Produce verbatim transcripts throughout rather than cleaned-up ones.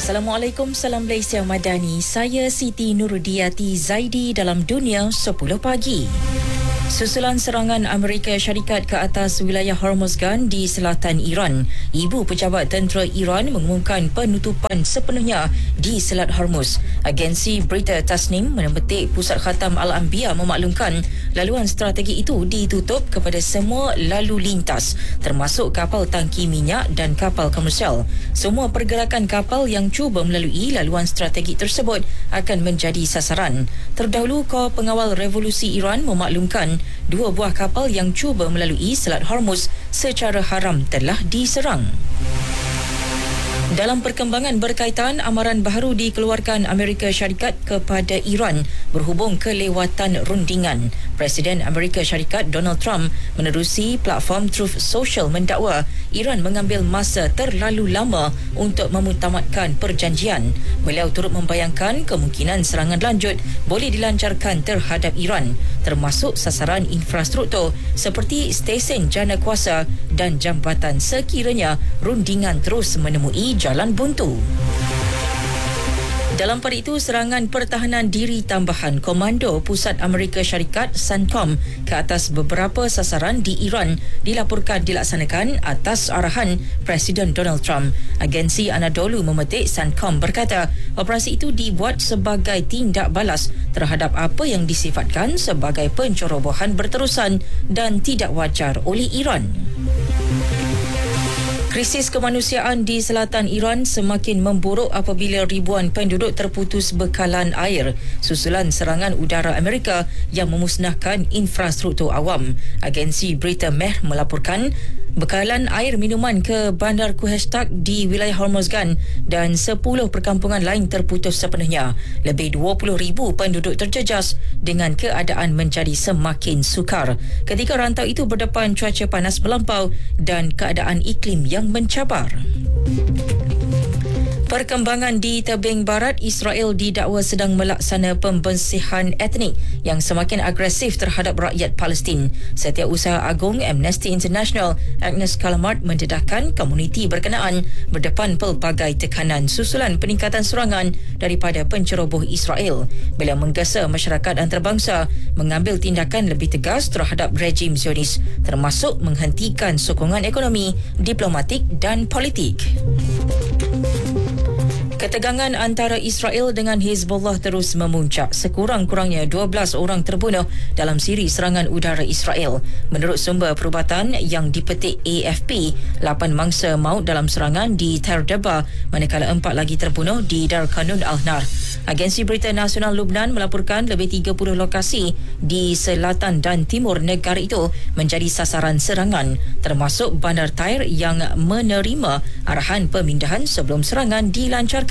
Assalamualaikum, salam Malaysia Madani. Saya Siti Nurudiati Zaidi dalam Dunia sepuluh pagi. Susulan serangan Amerika Syarikat ke atas wilayah Hormuzgan di selatan Iran, Ibu Pejabat Tentera Iran mengumumkan penutupan sepenuhnya di Selat Hormuz. Agensi berita Tasnim memetik Pusat Khatam Al-Anbiya memaklumkan laluan strategi itu ditutup kepada semua lalu lintas, termasuk kapal tangki minyak dan kapal komersial. Semua pergerakan kapal yang cuba melalui laluan strategi tersebut akan menjadi sasaran. Terdahulu, Kor Pengawal Revolusi Iran memaklumkan dua buah kapal yang cuba melalui Selat Hormuz secara haram telah diserang. Dalam perkembangan berkaitan, amaran baharu dikeluarkan Amerika Syarikat kepada Iran berhubung kelewatan rundingan. Presiden Amerika Syarikat Donald Trump menerusi platform Truth Social mendakwa Iran mengambil masa terlalu lama untuk memutamatkan perjanjian. Beliau turut membayangkan kemungkinan serangan lanjut boleh dilancarkan terhadap Iran, termasuk sasaran infrastruktur seperti stesen jana kuasa dan jambatan sekiranya rundingan terus menemui jalan buntu. Dalam pada itu, serangan pertahanan diri tambahan Komando Pusat Amerika Syarikat CENTCOM ke atas beberapa sasaran di Iran dilaporkan dilaksanakan atas arahan Presiden Donald Trump. Agensi Anadolu memetik CENTCOM berkata operasi itu dibuat sebagai tindak balas terhadap apa yang disifatkan sebagai pencerobohan berterusan dan tidak wajar oleh Iran. Krisis kemanusiaan di selatan Iran semakin memburuk apabila ribuan penduduk terputus bekalan air susulan serangan udara Amerika yang memusnahkan infrastruktur awam. Agensi berita Mehr melaporkan bekalan air minuman ke Bandar Kuhestak di wilayah Hormuzgan dan sepuluh perkampungan lain terputus sepenuhnya. Lebih dua puluh ribu penduduk terjejas dengan keadaan menjadi semakin sukar ketika rantau itu berdepan cuaca panas melampau dan keadaan iklim yang mencabar. Perkembangan di tebing barat, Israel didakwa sedang melaksana pembersihan etnik yang semakin agresif terhadap rakyat Palestin. Setiausaha Agung Amnesty International Agnes Callamard mendedahkan komuniti berkenaan berdepan pelbagai tekanan susulan peningkatan serangan daripada penceroboh Israel. Beliau menggesa masyarakat antarabangsa mengambil tindakan lebih tegas terhadap rejim Zionis, termasuk menghentikan sokongan ekonomi, diplomatik dan politik. Ketegangan antara Israel dengan Hezbollah terus memuncak. Sekurang-kurangnya dua belas orang terbunuh dalam siri serangan udara Israel. Menurut sumber perubatan yang dipetik A F P, lapan mangsa maut dalam serangan di Tardeba, manakala empat lagi terbunuh di Dar Kanun Al-Nar. Agensi Berita Nasional Lubnan melaporkan lebih tiga puluh lokasi di selatan dan timur negara itu menjadi sasaran serangan, termasuk Bandar Tair yang menerima arahan pemindahan sebelum serangan dilancarkan.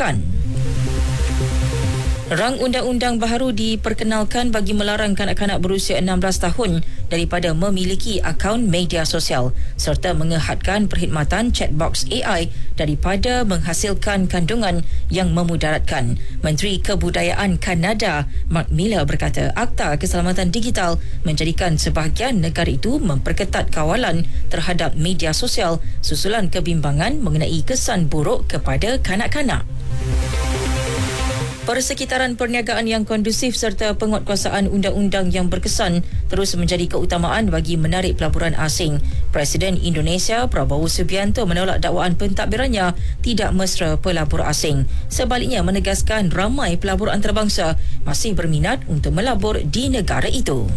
Rang undang-undang baharu diperkenalkan bagi melarang kanak-kanak berusia enam belas tahun daripada memiliki akaun media sosial serta mengehadkan perkhidmatan chatbox A I daripada menghasilkan kandungan yang memudaratkan. Menteri Kebudayaan Kanada Mark Miller berkata Akta Keselamatan Digital menjadikan sebahagian negara itu memperketat kawalan terhadap media sosial susulan kebimbangan mengenai kesan buruk kepada kanak-kanak. Persekitaran perniagaan yang kondusif serta penguatkuasaan undang-undang yang berkesan terus menjadi keutamaan bagi menarik pelaburan asing. Presiden Indonesia Prabowo Subianto menolak dakwaan pentadbirannya tidak mesra pelabur asing. Sebaliknya menegaskan ramai pelabur antarabangsa masih berminat untuk melabur di negara itu.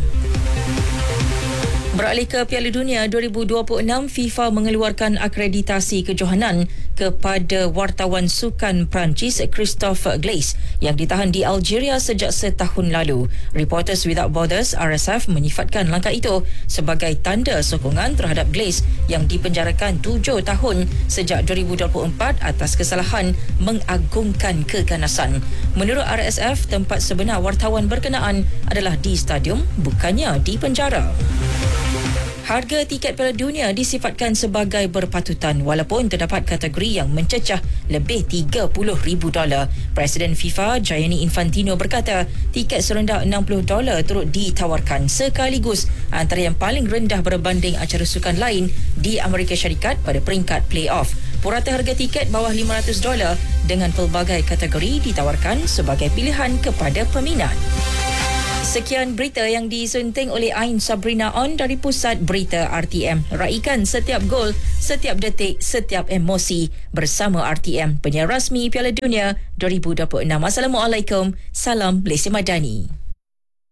Beralih ke Piala Dunia dua ribu dua puluh enam, FIFA mengeluarkan akreditasi kejohanan kepada wartawan sukan Perancis Christophe Glaise yang ditahan di Algeria sejak setahun lalu. Reporters Without Borders R S F menyifatkan langkah itu sebagai tanda sokongan terhadap Glaise yang dipenjarakan tujuh tahun sejak dua ribu dua puluh empat atas kesalahan mengagungkan keganasan. Menurut R S F, tempat sebenar wartawan berkenaan adalah di stadium, bukannya di penjara. Harga tiket Piala Dunia disifatkan sebagai berpatutan walaupun terdapat kategori yang mencecah lebih tiga puluh ribu dolar. Presiden FIFA Gianni Infantino berkata tiket serendah enam puluh dolar turut ditawarkan sekaligus antara yang paling rendah berbanding acara sukan lain di Amerika Syarikat pada peringkat play-off. Purata harga tiket bawah lima ratus dolar dengan pelbagai kategori ditawarkan sebagai pilihan kepada peminat. Sekian berita yang disunting oleh Ain Sabrina On dari Pusat Berita R T M. Raikan setiap gol, setiap detik, setiap emosi bersama R T M, penyiar rasmi Piala Dunia dua ribu dua puluh enam. Assalamualaikum. Salam Malaysia Madani.